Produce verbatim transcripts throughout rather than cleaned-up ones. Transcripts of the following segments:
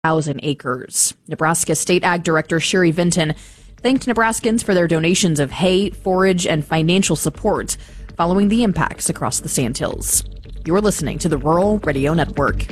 thousand acres. Nebraska State Ag Director Sherry Vinton thanked Nebraskans for their donations of hay, forage, and financial support following the impacts across the Sandhills. You're listening to the Rural Radio Network.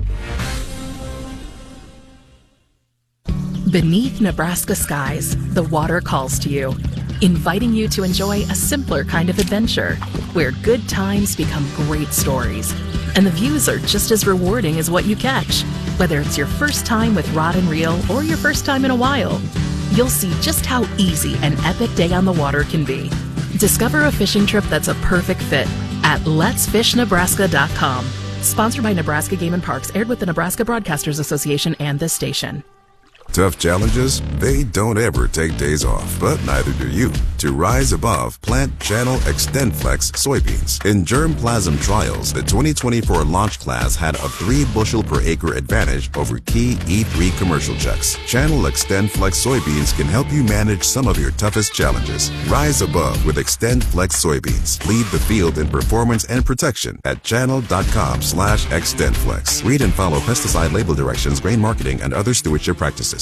Beneath Nebraska skies, the water calls to you, inviting you to enjoy a simpler kind of adventure where good times become great stories. And the views are just as rewarding as what you catch. Whether it's your first time with rod and reel or your first time in a while, you'll see just how easy an epic day on the water can be. Discover a fishing trip that's a perfect fit at lets fish nebraska dot com. Sponsored by Nebraska Game and Parks, aired with the Nebraska Broadcasters Association and this station. Tough challenges, they don't ever take days off, but neither do you. To rise above, plant Channel XtendFlex soybeans. In germplasm trials, the twenty twenty-four launch class had a three bushel per acre advantage over key E three commercial checks. Channel XtendFlex soybeans can help you manage some of your toughest challenges. Rise above with XtendFlex soybeans. Lead the field in performance and protection at channel.com slash XtendFlex. Read and follow pesticide label directions, grain marketing, and other stewardship practices.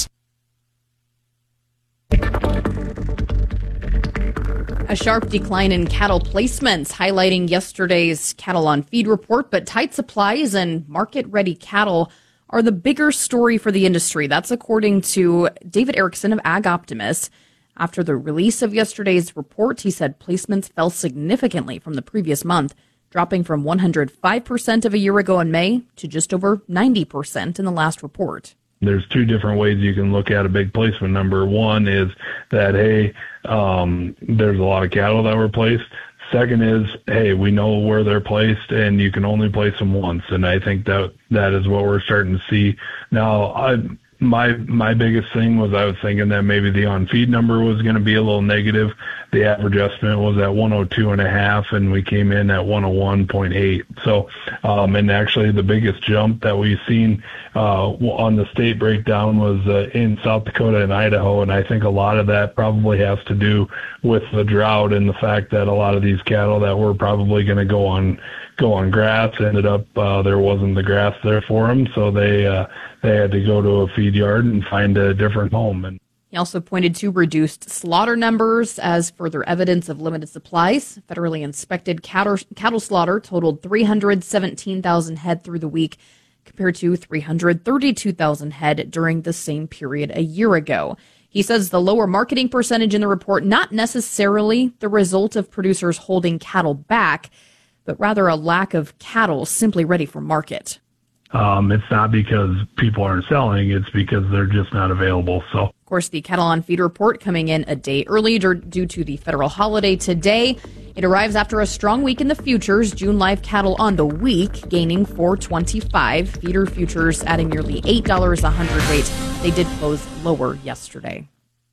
A sharp decline in cattle placements, highlighting yesterday's cattle on feed report, but tight supplies and market-ready cattle are the bigger story for the industry. That's according to David Erickson of Ag Optimist. After the release of yesterday's report, he said placements fell significantly from the previous month, dropping from one hundred five percent of a year ago in May to just over ninety percent in the last report. There's two different ways you can look at a big placement number. One is that, hey, um, there's a lot of cattle that were placed. Second is, hey, we know where they're placed and you can only place them once. And I think that that is what we're starting to see. Now, I, my my biggest thing was I was thinking that maybe the on-feed number was going to be a little negative. The average estimate was at one oh two and a half, and we came in at one oh one point eight. So, um, and actually the biggest jump that we've seen uh, on the state breakdown was uh, in South Dakota and Idaho, and I think a lot of that probably has to do with the drought and the fact that a lot of these cattle that were probably going to go on go on grass ended up uh, there wasn't the grass there for them, so they uh, they had to go to a feed yard and find a different home. And he also pointed to reduced slaughter numbers as further evidence of limited supplies. Federally inspected cattle, cattle slaughter totaled three hundred seventeen thousand head through the week, compared to three hundred thirty-two thousand head during the same period a year ago. He says the lower marketing percentage in the report not necessarily the result of producers holding cattle back, but rather a lack of cattle simply ready for market. Um, it's not because people aren't selling, it's because they're just not available. So, of course, the cattle on feed report coming in a day early due to the federal holiday today. It arrives after a strong week in the futures. June live cattle on the week gaining four twenty-five. Feeder futures adding nearly eight dollars a hundredweight. They did close lower yesterday.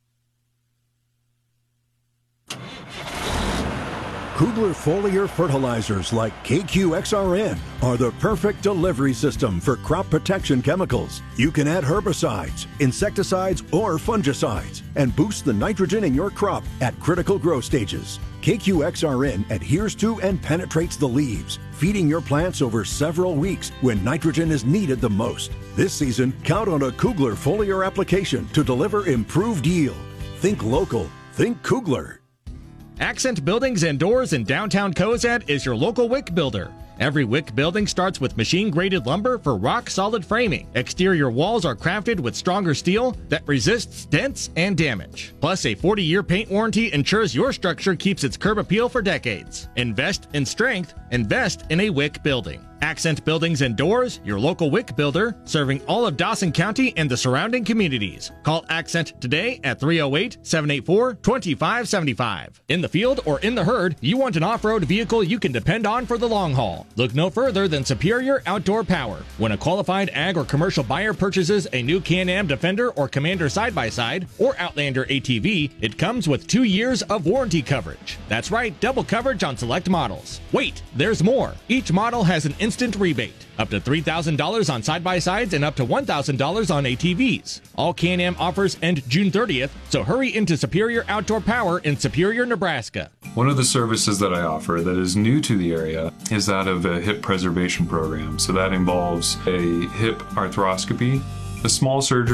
Kugler foliar fertilizers like K Q X R N are the perfect delivery system for crop protection chemicals. You can add herbicides, insecticides, or fungicides and boost the nitrogen in your crop at critical growth stages. K Q X R N adheres to and penetrates the leaves, feeding your plants over several weeks when nitrogen is needed the most. This season, count on a Kugler foliar application to deliver improved yield. Think local. Think Kugler. Accent Buildings and Doors in downtown Cozad is your local wick builder. Every wick building starts with machine-graded lumber for rock-solid framing. Exterior walls are crafted with stronger steel that resists dents and damage. Plus, a forty-year paint warranty ensures your structure keeps its curb appeal for decades. Invest in strength. Invest in a wick building. Accent Buildings and Doors, your local wick builder, serving all of Dawson County and the surrounding communities. Call Accent today at three oh eight, seven eight four, two five seven five. In the field or in the herd, you want an off-road vehicle you can depend on for the long haul. Look no further than Superior Outdoor Power. When a qualified ag or commercial buyer purchases a new Can-Am Defender or Commander side-by-side or Outlander A T V, it comes with two years of warranty coverage. That's right, double coverage on select models. Wait, there's more. Each model has an instant rebate, up to three thousand dollars on side-by-sides and up to one thousand dollars on A T Vs. All Can-Am offers end June thirtieth, so hurry into Superior Outdoor Power in Superior, Nebraska. One of the services that I offer that is new to the area is that of a hip preservation program. So that involves a hip arthroscopy a small surgery